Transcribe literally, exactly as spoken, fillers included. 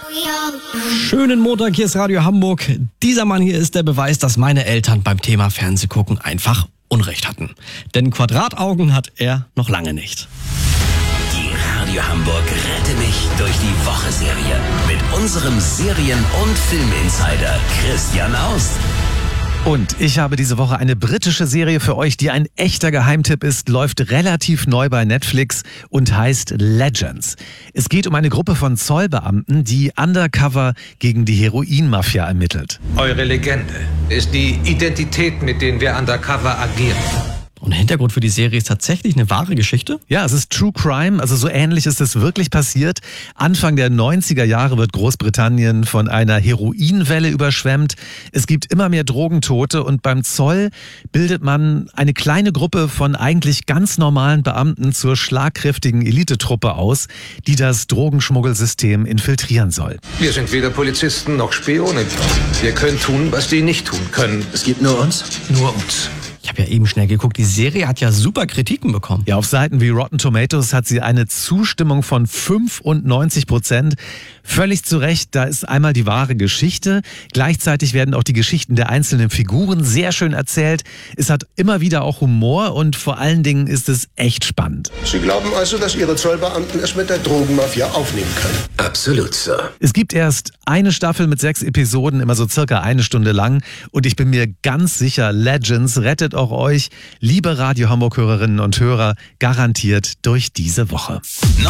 Schönen Montag, hier ist Radio Hamburg. Dieser Mann hier ist der Beweis, dass meine Eltern beim Thema Fernsehgucken einfach Unrecht hatten. Denn Quadrataugen hat er noch lange nicht. Die Radio Hamburg Rette mich durch die Woche-Serie mit unserem Serien- und Filminsider Christian Aust. Und ich habe diese Woche eine britische Serie für euch, die ein echter Geheimtipp ist, läuft relativ neu bei Netflix und heißt Legends. Es geht um eine Gruppe von Zollbeamten, die undercover gegen die Heroinmafia ermittelt. Eure Legende ist die Identität, mit denen wir undercover agieren. Und Hintergrund für die Serie ist tatsächlich eine wahre Geschichte? Ja, es ist True Crime, also so ähnlich ist es wirklich passiert. Anfang der neunziger Jahre wird Großbritannien von einer Heroinwelle überschwemmt. Es gibt immer mehr Drogentote und beim Zoll bildet man eine kleine Gruppe von eigentlich ganz normalen Beamten zur schlagkräftigen Elitetruppe aus, die das Drogenschmuggelsystem infiltrieren soll. Wir sind weder Polizisten noch Spione. Wir können tun, was die nicht tun können. Es gibt nur uns? Nur uns. Ich habe ja eben schnell geguckt, die Serie hat ja super Kritiken bekommen. Ja, auf Seiten wie Rotten Tomatoes hat sie eine Zustimmung von fünfundneunzig Prozent. Völlig zu Recht, da ist einmal die wahre Geschichte. Gleichzeitig werden auch die Geschichten der einzelnen Figuren sehr schön erzählt. Es hat immer wieder auch Humor und vor allen Dingen ist es echt spannend. Sie glauben also, dass Ihre Zollbeamten es mit der Drogenmafia aufnehmen können? Absolut, Sir. Es gibt erst eine Staffel mit sechs Episoden, immer so circa eine Stunde lang. Und ich bin mir ganz sicher, Legends rettet auch euch, liebe Radio Hamburg-Hörerinnen und Hörer, garantiert durch diese Woche.